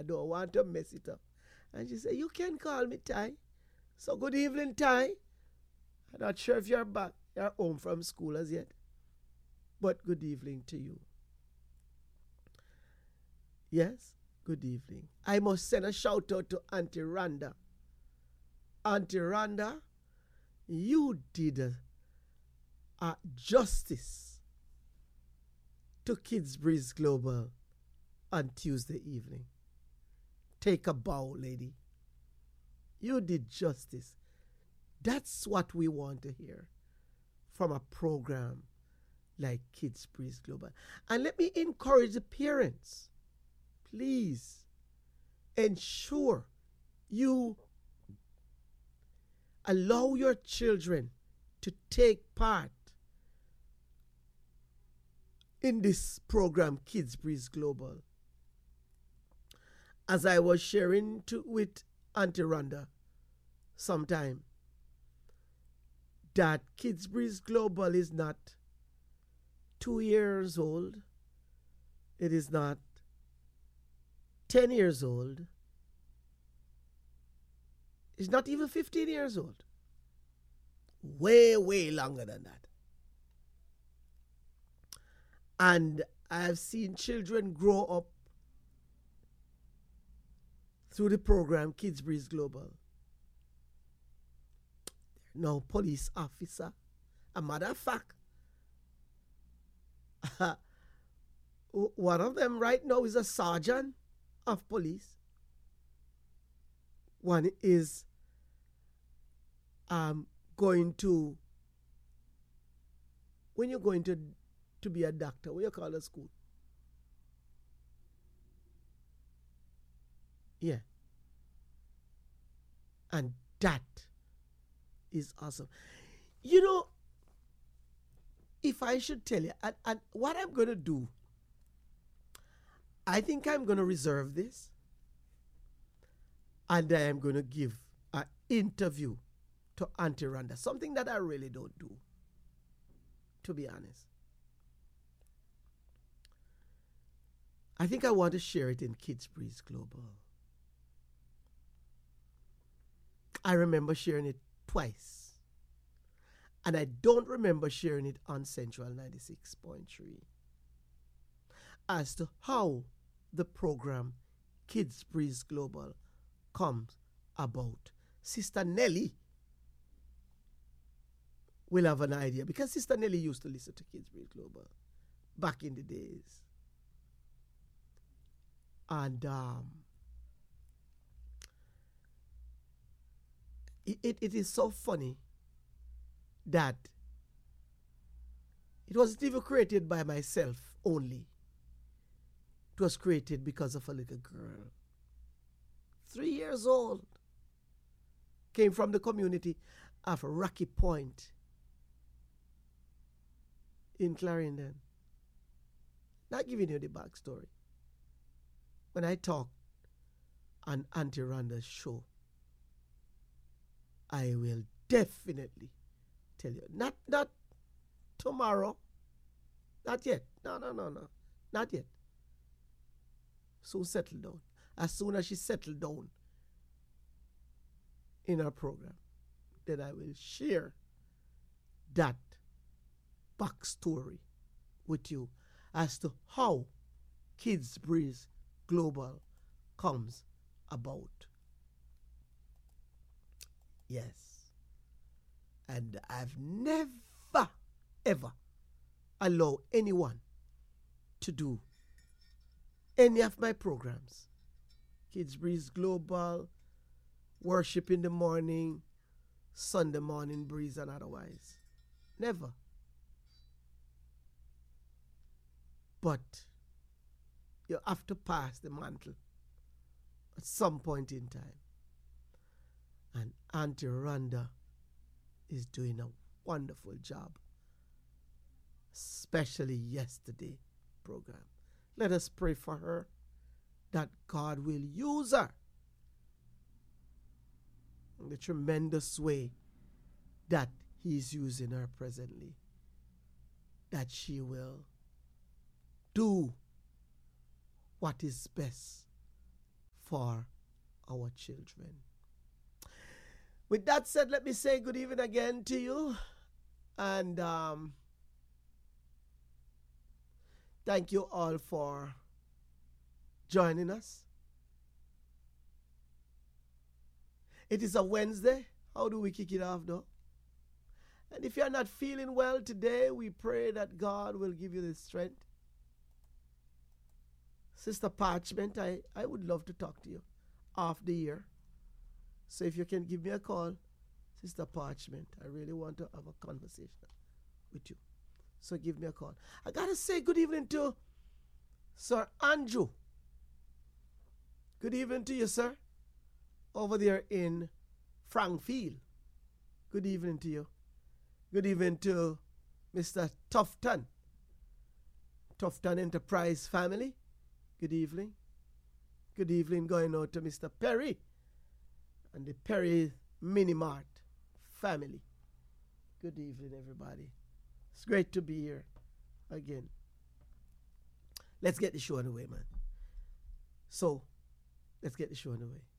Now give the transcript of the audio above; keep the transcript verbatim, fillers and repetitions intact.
I don't want to mess it up. And she said, you can call me Ty. So good evening, Ty. I'm not sure if you're back. You're home from school as yet. But good evening to you. Yes, good evening. I must send a shout out to Auntie Rhonda. Auntie Rhonda, you did a, a justice to Kids Breeze Global on Tuesday evening. Take a bow, lady. You did justice. That's what we want to hear from a program like Kids Breeze Global. And let me encourage the parents. Please ensure you allow your children to take part in this program, Kids Breeze Global. As I was sharing to, with Auntie Rhonda sometime, that Kids Breeze Global is not two years old. It is not ten years old. It's not even fifteen years old. Way, way longer than that. And I've seen children grow up through the program Kids Breeze Global. Now, police officer. A matter of fact, one of them right now is a sergeant of police. One is um, going to, when you're going to, to be a doctor, what do you call a school? Yeah. And that is awesome. You know, if I should tell you, and, and what I'm going to do, I think I'm going to reserve this, and I am going to give an interview to Auntie Rhonda, something that I really don't do, to be honest. I think I want to share it in Kids Breeze Global. I remember sharing it twice. And I don't remember sharing it on Central ninety-six point three. As to how the program Kids Breeze Global comes about. Sister Nellie will have an idea, because Sister Nellie used to listen to Kids Breeze Global back in the days. And um, it, it, it is so funny that it wasn't even created by myself only. It was created because of a little girl, three years old, came from the community of Rocky Point in Clarendon. Not giving you the backstory. When I talk on Auntie Rhonda's show, I will definitely tell you. Not not tomorrow. Not yet. No, no, no, no. Not yet. So settle down. As soon as she settled down in our program, then I will share that backstory with you as to how Kids Breeze Global comes about. Yes. And I've never, ever allowed anyone to do any of my programs. Kids Breeze Global, Worship in the Morning, Sunday Morning Breeze, and otherwise. Never. But you have to pass the mantle at some point in time. And Auntie Rhonda is doing a wonderful job, especially yesterday program. Let us pray for her that God will use her in the tremendous way that He's using her presently, that she will do what is best for our children. With that said, let me say good evening again to you. And um, thank you all for joining us. It is a Wednesday. How do we kick it off, though? And if you're not feeling well today, we pray that God will give you the strength. Sister Parchment, I, I would love to talk to you off the air. So if you can give me a call, Sister Parchment, I really want to have a conversation with you. So give me a call. I got to say good evening to Sir Andrew. Good evening to you, sir. Over there in Frankfield. Good evening to you. Good evening to Mister Tufton. Tufton Enterprise family. Good evening. Good evening going out to Mister Perry and the Perry Minimart family. Good evening, everybody. It's great to be here again. Let's get the show on the way, man. So, let's get the show on the way.